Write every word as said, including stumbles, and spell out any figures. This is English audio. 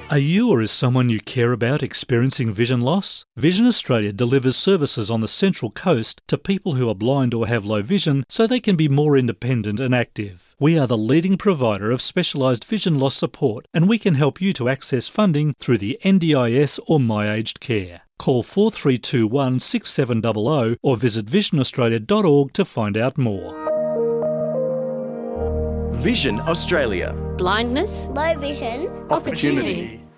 Are you or is someone you care about experiencing vision loss? Vision Australia delivers services on the Central Coast to people who are blind or have low vision so they can be more independent and active. We are the leading provider of specialised vision loss support, and we can help you to access funding through the N D I S or My Aged Care. Call four three two one, six seven zero zero or visit vision australia dot org to find out more. Vision Australia. Blindness, low vision, opportunity.